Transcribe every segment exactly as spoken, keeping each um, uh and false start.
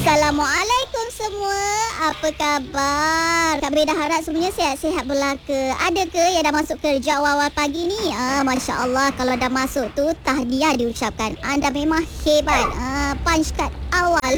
Assalamualaikum semua. Apa khabar? Kak Beda harap semuanya sihat-sihat belaka. Ada ke yang dah masuk kerja awal-awal pagi ni? Ah, Masya Allah, kalau dah masuk tu tahniah diucapkan. Anda memang hebat. Ah, punch card awal.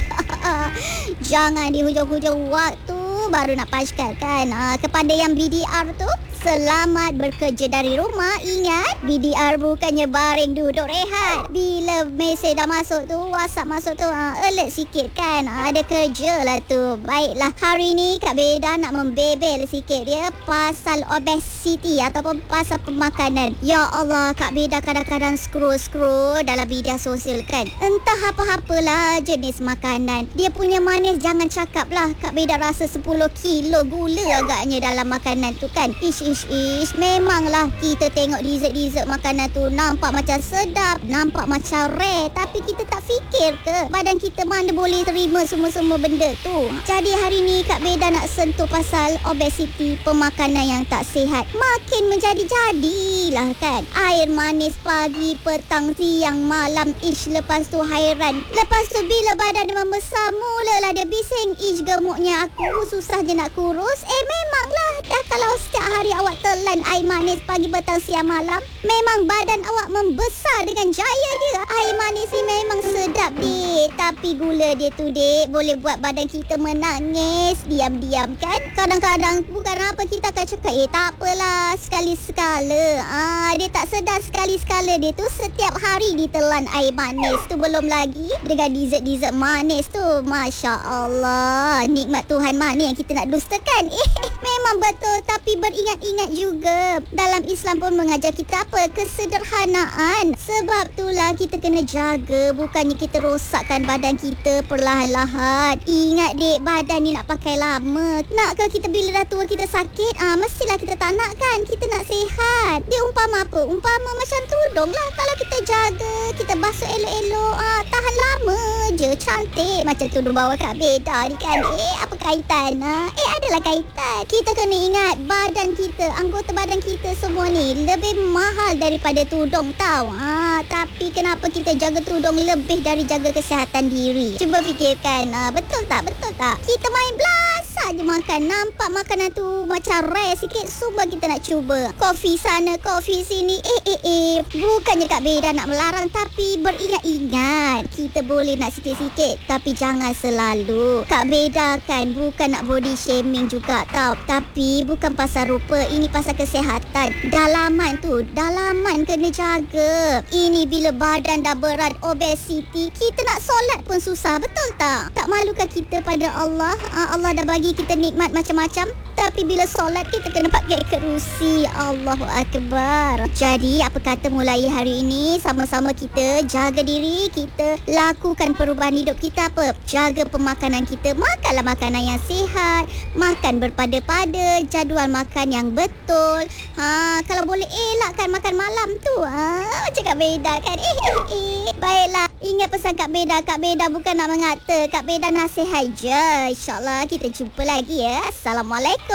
Jangan di hujung-hujung waktu baru nak punch card kan. Ah, kepada yang B D R tu, selamat bekerja dari rumah. Ingat, B D R bukannya baring duduk rehat. Bila mesej dah masuk tu, WhatsApp masuk tu, ha, alert sikit kan. Ha, ada kerja lah tu. Baiklah, hari ni Kak Beda nak membebel sikit dia pasal obesity ataupun pasal pemakanan. Ya Allah, Kak Beda kadang-kadang scroll-scroll dalam media sosial kan. Entah apa-apalah jenis makanan. Dia punya manis jangan cakap lah. Kak Beda rasa sepuluh kilo gula agaknya dalam makanan tu kan. Ish, ish, ish. Memanglah kita tengok dessert-dessert makanan tu nampak macam sedap, nampak macam rare. Tapi kita tak fikir ke badan kita mana boleh terima semua-semua benda tu. Jadi hari ni Kak Beda nak sentuh pasal obesity, pemakanan yang tak sihat. Makin menjadi-jadilah kan. Air manis pagi, petang, siang, malam. Ish, lepas tu hairan. Lepas tu bila badan dia membesar, mulalah dia bising. Ish, gemuknya aku, susah je nak kurus. Eh memanglah dah kalau setiap hari awak telan air manis pagi, petang, siang, malam, memang badan awak membesar dengan jaya dia. Air manis ni memang sedap dek, tapi gula dia tu dek boleh buat badan kita menangis diam-diam kan. Kadang-kadang bukan apa kita akan cakap, eh tak apalah, sekali-sekala. Ah, dia tak sedar sekali-sekala dia tu setiap hari ditelan air manis tu. Belum lagi dengan dessert-dessert manis tu. Masya Allah, nikmat Tuhan mana yang kita nak dustakan. Eh, memang betul, tapi beringat-ingat juga. Dalam Islam pun mengajar kita apa? Kesederhanaan. Sebab itulah kita kena jaga, bukannya kita rosakkan badan kita perlahan-lahan. Ingat dek, badan ni nak pakai lama. Nak ke kita bila dah tua kita sakit? Ah, mestilah kita tak nak kan. Kita nak sihat. Dia umpama apa? Umpama macam tudung lah. Kalau kita jaga, kita basuh elok-elok, ah, tahan lama je, cantik. Macam tudung bawa Kak Beda ni kan. Eh, apa kaitan? Ah? Eh, adalah kaitan. Kita kena ingat badan kita, anggota badan kita semua ni lebih mahal daripada tudung tau. Ah, tapi kenapa kita jaga tudung lebih dari jaga kesihatan diri? Cuba fikirkan. Ah, betul tak? Betul tak? Kita main belas je makan. Nampak makanan tu macam rare sikit, semua kita nak cuba. Kopi sana, kopi sini. Eh, eh, eh. Bukannya Kak Beda nak melarang, tapi beringat-ingat. Kita boleh nak sikit-sikit, tapi jangan selalu. Kak Beda kan bukan nak body shaming juga tau. Tapi bukan pasal rupa, ini pasal kesihatan. Dalaman tu, dalaman kena jaga. Ini bila badan dah berat, obesity, kita nak solat pun susah. Betul tak? Tak malukah kita pada Allah? Allah dah bagi kita nikmat macam-macam, tapi bila solat kita kena pakai kerusi. Allahu Akbar. Jadi apa kata mulai hari ini sama-sama kita jaga diri, kita lakukan perubahan hidup kita apa? Jaga pemakanan kita. Makanlah makanan yang sihat, makan berpada-pada, jadual makan yang betul. Ha, kalau boleh elakkan makan malam tu. Ha, macam Kak Beda kan. Eh, eh, eh. Baiklah, ingat pesan Kak Beda. Kak Beda bukan nak mengata, Kak Beda nasihat je. InsyaAllah kita jumpa lagi ya. Assalamualaikum.